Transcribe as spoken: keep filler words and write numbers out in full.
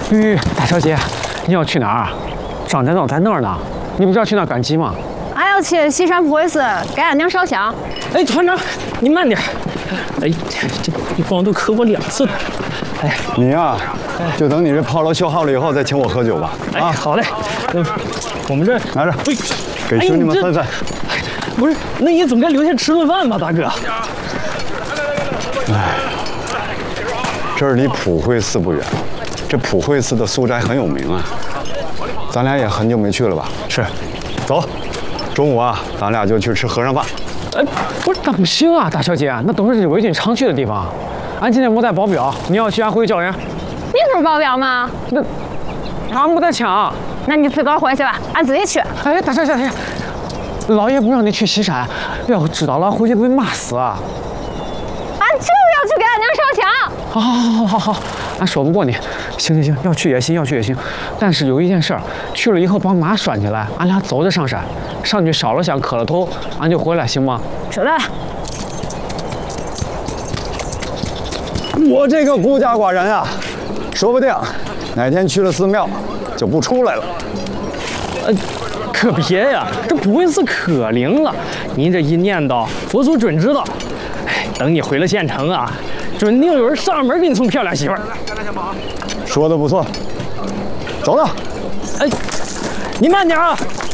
吁，大小姐，你要去哪儿？张站长在那儿呢，你不是要去那儿赶集吗？ 俺要去西山普惠寺给俺娘烧香。 哎，团长，你慢点。哎，这你光都磕我两次了。哎， 你呀、啊，就等你这炮楼修好了以后再请我喝酒吧。 啊，哎、好嘞。嗯，我们这拿着， 喂， 给兄弟们分分。 哎、不是，那你总该留下吃顿饭吧，大哥。 哎，这儿离普惠寺不远，这普惠寺的素斋很有名啊。咱俩也很久没去了吧？ 是， 走，中午啊，咱俩就去吃和尚饭。 哎，不是，那不行啊，大小姐，那都是伪军常去的地方。俺今天没带保镖，你要去俺回去叫人。 你不是保镖吗？ 那俺没带枪。 那你自个儿回去吧，俺自己去。 哎，大小姐，大小姐，老爷不让你去西山，要知道了回去被骂死啊！ 俺就要去给俺娘烧香。 好，好，好，好，好，俺说不过你。行行行，要去也行，要去也行。但是有一件事儿，去了以后把马拴起来，俺俩走着上山，上去烧了香，磕了头，俺就回来，行吗？ 知道了。 我这个孤家寡人啊，说不定哪天去了寺庙就不出来了。 呃，可别呀，这普惠寺可灵了。您这一念叨，佛祖准知道。哎，等你回了县城啊，准定有人上门给你送漂亮媳妇儿。 说的不错，走了。 哎，你慢点啊！